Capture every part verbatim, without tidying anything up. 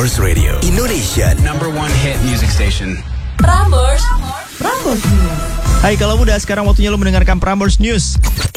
Prambors Radio, Indonesia number one hit music station. Prambors, Prambors News. Hai kalau muda, sekarang waktunya lo mendengarkan Prambors News.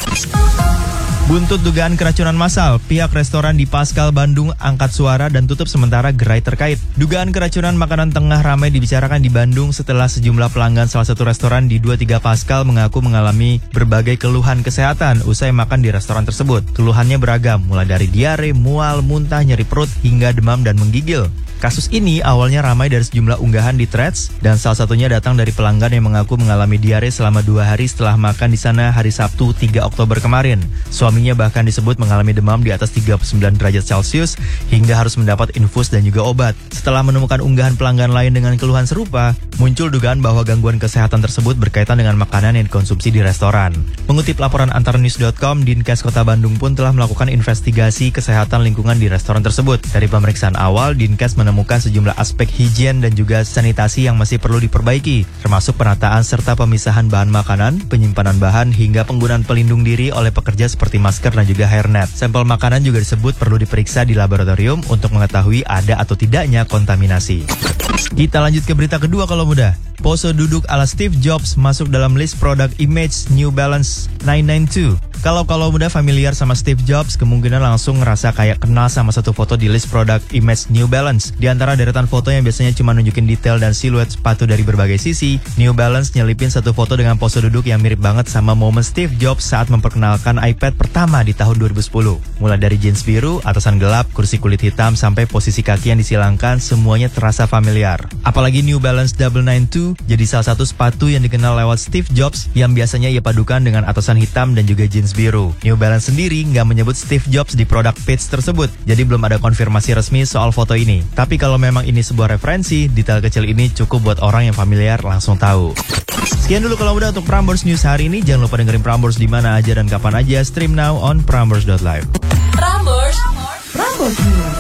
Buntut dugaan keracunan massal, pihak restoran di Paskal Bandung angkat suara dan tutup sementara gerai terkait. Dugaan keracunan makanan tengah ramai dibicarakan di Bandung setelah sejumlah pelanggan salah satu restoran di dua puluh tiga Paskal mengaku mengalami berbagai keluhan kesehatan usai makan di restoran tersebut. Keluhannya beragam, mulai dari diare, mual, muntah, nyeri perut, hingga demam dan menggigil. Kasus ini awalnya ramai dari sejumlah unggahan di Threads dan salah satunya datang dari pelanggan yang mengaku mengalami diare selama dua hari setelah makan di sana hari Sabtu tiga Oktober kemarin. Suaminya bahkan disebut mengalami demam di atas tiga puluh sembilan derajat Celcius hingga harus mendapat infus dan juga obat. Setelah menemukan unggahan pelanggan lain dengan keluhan serupa, muncul dugaan bahwa gangguan kesehatan tersebut berkaitan dengan makanan yang dikonsumsi di restoran. Mengutip laporan antarnews dot com, Dinkes Kota Bandung pun telah melakukan investigasi kesehatan lingkungan di restoran tersebut. Dari pemeriksaan awal, Dinkes menemukan sejumlah aspek higien dan juga sanitasi yang masih perlu diperbaiki, termasuk penataan serta pemisahan bahan makanan, penyimpanan bahan, hingga penggunaan pelindung diri oleh pekerja seperti masker dan juga hairnet. Sampel makanan juga disebut perlu diperiksa di laboratorium untuk mengetahui ada atau tidaknya kontaminasi. Kita lanjut ke berita kedua kalau muda. Pose duduk ala Steve Jobs masuk dalam list produk image New Balance sembilan sembilan dua. Kalau kalau muda familiar sama Steve Jobs, kemungkinan langsung ngerasa kayak kenal sama satu foto di list produk image New Balance. Di antara deretan foto yang biasanya cuma nunjukin detail dan siluet sepatu dari berbagai sisi, New Balance nyelipin satu foto dengan pose duduk yang mirip banget sama momen Steve Jobs saat memperkenalkan iPad pertama di tahun dua ribu sepuluh. Mulai dari jeans biru, atasan gelap, kursi kulit hitam, sampai posisi kaki yang disilangkan, semuanya terasa familiar. Apalagi New Balance sembilan sembilan dua jadi salah satu sepatu yang dikenal lewat Steve Jobs yang biasanya ia padukan dengan atasan hitam dan juga jeans biru. New Balance sendiri nggak menyebut Steve Jobs di produk page tersebut, jadi belum ada konfirmasi resmi soal foto ini. Tapi kalau memang ini sebuah referensi, detail kecil ini cukup buat orang yang familiar langsung tahu. Sekian dulu kalau udah untuk Prambors News hari ini. Jangan lupa dengerin Prambors di mana aja dan kapan aja. Stream now on prambors dot live. Prambors, Prambors News.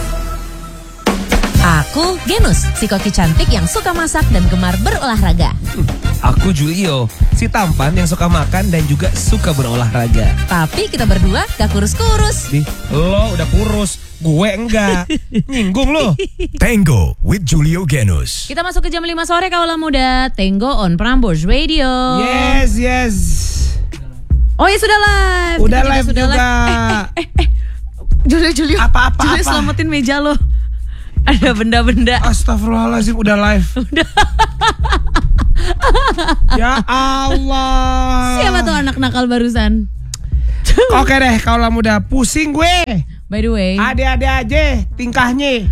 Aku Genus, si koki cantik yang suka masak dan gemar berolahraga. Aku Julio, si tampan yang suka makan dan juga suka berolahraga. Tapi kita berdua gak kurus-kurus. Di, lo udah kurus, gue enggak. Nyinggung lo. Tango with Julio Genus. Kita masuk ke jam lima sore kaula muda. Tango on Prambors Radio. Yes, yes. Oh ya sudah live. Udah Kita live sudah juga. Live. Eh, eh, eh. Julio, Julio. Apa, apa, Julio apa? selamatin meja lo. Ada benda-benda. Astagfirullahaladzim, udah live. Udah. Ya Allah. Siapa tuh anak nakal barusan? Oke deh, kaulah muda, pusing gue. By the way, Ade-ade aja tingkahnya.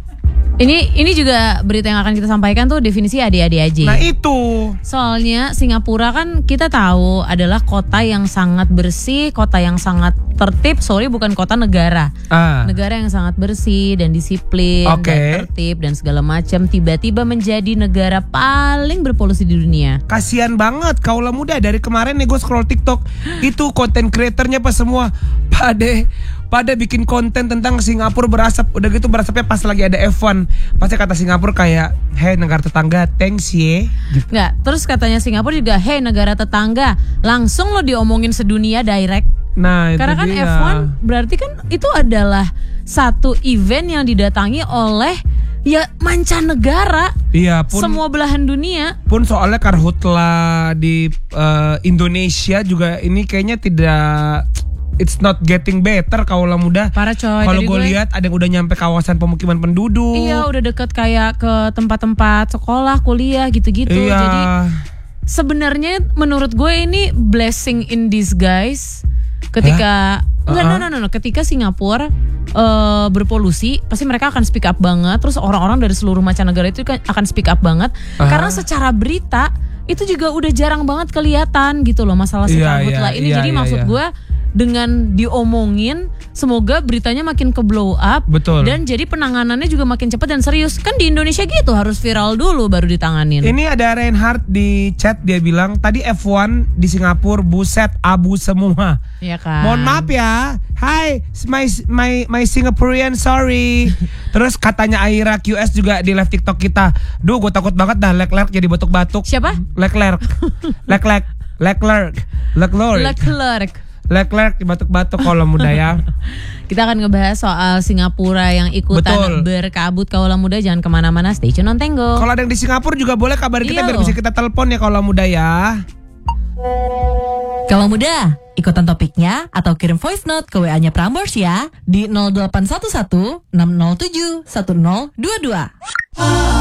Ini ini juga berita yang akan kita sampaikan tuh definisi adik-adik aja. Nah itu. Soalnya Singapura kan kita tahu adalah kota yang sangat bersih, kota yang sangat tertib. Sorry, bukan kota negara. Ah. Negara yang sangat bersih dan disiplin Oke. dan tertib dan segala macam. Tiba-tiba menjadi negara paling berpolusi di dunia. Kasian banget kaulah muda, dari kemarin nih gue scroll TikTok, itu konten kreatornya pas semua pada pada bikin konten tentang Singapura berasap. Udah gitu berasapnya pas lagi ada F satu. Pasti kata Singapura kayak, "Hey negara tetangga, thanks ye." Nggak, terus katanya Singapura juga, "Hey negara tetangga." Langsung lo diomongin sedunia direct. Nah, itu Karena kan dia. F satu berarti kan itu adalah satu event yang didatangi oleh ya mancanegara. Iya, pun Semua belahan dunia. pun soalnya karhutla di uh, Indonesia juga ini kayaknya tidak, it's not getting better kaulah muda. Parah coy. Kalau Tadi gue lihat ada yang udah nyampe kawasan pemukiman penduduk. Iya, udah deket kayak ke tempat-tempat sekolah, kuliah gitu-gitu. Iya. Jadi sebenarnya menurut gue ini blessing in disguise. Ketika enggak, Uh-uh. no, no, no, no. Ketika Singapura uh, berpolusi, pasti mereka akan speak up banget. Terus orang-orang dari seluruh mancanegara itu kan akan speak up banget. Uh-huh. Karena secara berita itu juga udah jarang banget kelihatan gitu loh masalah si Iya, karhutla iya, ini. iya, Jadi iya, maksud iya. gue dengan diomongin, semoga beritanya makin ke blow up. Betul. Dan jadi penanganannya juga makin cepat dan serius. Kan di Indonesia gitu, harus viral dulu baru ditanganin. Ini ada Reinhard di chat, dia bilang tadi F satu di Singapura buset abu semua. Iya kan. Mohon maaf ya. Hi, my my my Singaporean sorry. Terus katanya Aira Q S juga di live TikTok kita. Duh, gue takut banget dah Leclerc jadi batuk-batuk. Siapa? Leclerc. Leclerc. Leclerc. Leclerc. Leclerc. Leclerc batuk-batuk kalau muda ya. Kita akan ngebahas soal Singapura yang ikutan Betul. berkabut. Kaula muda jangan kemana-mana, stay tune on Tenggo. Kalau ada yang di Singapura juga boleh kabarin kita Iya biar loh. bisa kita telepon ya kalau muda ya. Kalau muda, ikutan topiknya atau kirim voice note ke W A-nya Prambors ya di nol delapan satu satu enam nol tujuh satu nol dua dua.